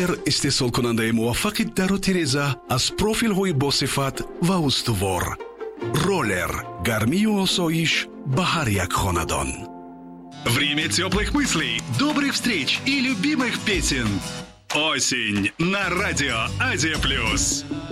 ролер истеҳсолкунандаи муваффақи дару тиреза аз профилҳои босифат ва устувор. Ролер гармию осоиш ба ҳар як хонадон. Время теплых мыслей, добрых встреч и любимых песен. Осень на радио Азия+.